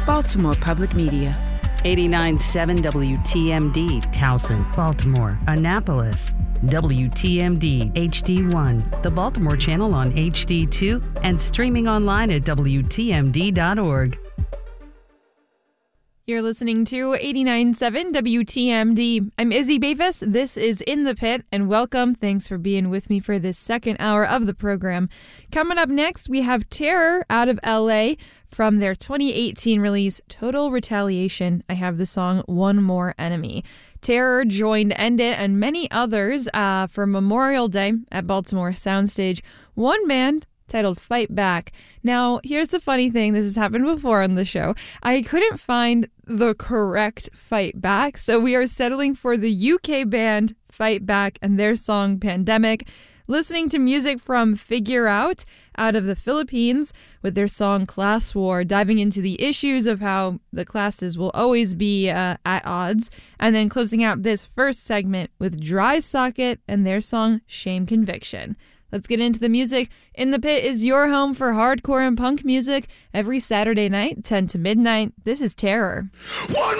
Baltimore Public Media. 89.7 WTMD, Towson, Baltimore, Annapolis. WTMD HD1, the Baltimore channel on HD2, and streaming online at WTMD.org. You're listening to 89.7 WTMD. I'm Izzy Bavis. This is In the Pit, and welcome. Thanks for being with me for this second hour of the program. Coming up next, we have Terror out of LA from their 2018 release, Total Retaliation. I have the song One More Enemy. Terror joined End It and many others for Memorial Day at Baltimore Soundstage. One band titled Fight Back. Now, here's the funny thing. This has happened before on the show. I couldn't find the correct Fight Back, so we are settling for the UK band Fight Back and their song Pandemic. Listening to music from Figure Out of the Philippines with their song Class War, diving into the issues of how the classes will always be at odds, and then closing out this first segment with Dry Socket and their song Shame Conviction. Let's get into the music. In the Pit is your home for hardcore and punk music every Saturday night, 10 to midnight. This is Terror. One